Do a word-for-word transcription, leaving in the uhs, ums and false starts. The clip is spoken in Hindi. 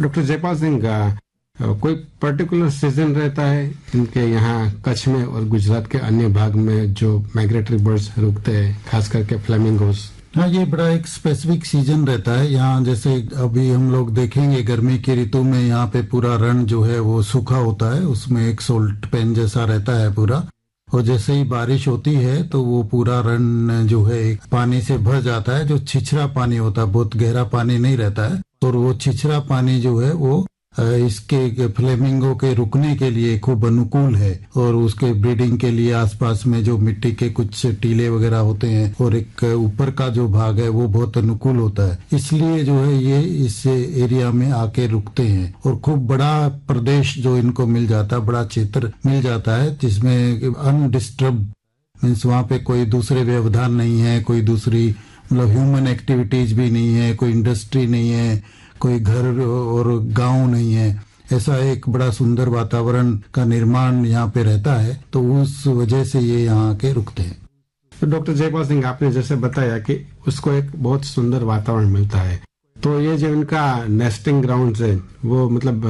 डॉक्टर जयपाल सिंह का कोई पर्टिकुलर सीजन रहता है इनके यहाँ कच्छ में और गुजरात के अन्य भाग में जो माइग्रेटरी बर्ड्स रुकते हैं, खास करके फ्लेमिंगोस? हाँ, ये बड़ा एक स्पेसिफिक सीजन रहता है यहाँ। जैसे अभी हम लोग देखेंगे गर्मी की ऋतु में यहाँ पे पूरा रण जो है वो सूखा होता है, उसमें एक सोल्ट पेन जैसा रहता है पूरा। और जैसे ही बारिश होती है तो वो पूरा रण जो है पानी से भर जाता है, जो छिछरा पानी होता है, बहुत गहरा पानी नहीं रहता है। और वो छिछरा पानी जो है वो इसके फ्लेमिंगो के रुकने के लिए खूब अनुकूल है। और उसके ब्रीडिंग के लिए आसपास में जो मिट्टी के कुछ टीले वगैरह होते हैं और एक ऊपर का जो भाग है वो बहुत अनुकूल होता है, इसलिए जो है ये इस एरिया में आके रुकते हैं। और खूब बड़ा प्रदेश जो इनको मिल जाता है, बड़ा क्षेत्र मिल जाता है जिसमें अनडिस्टर्ब मीन्स वहाँ पे कोई दूसरे व्यवधान नहीं है, कोई दूसरी मतलब ह्यूमन एक्टिविटीज भी नहीं है, कोई इंडस्ट्री नहीं है, कोई घर और गांव नहीं है। ऐसा एक बड़ा सुंदर वातावरण का निर्माण यहाँ पे रहता है, तो उस वजह से ये यहाँ के रुकते हैं। तो डॉक्टर जयपाल सिंह, आपने जैसे बताया कि उसको एक बहुत सुंदर वातावरण मिलता है, तो ये जो इनका नेस्टिंग ग्राउंड है वो मतलब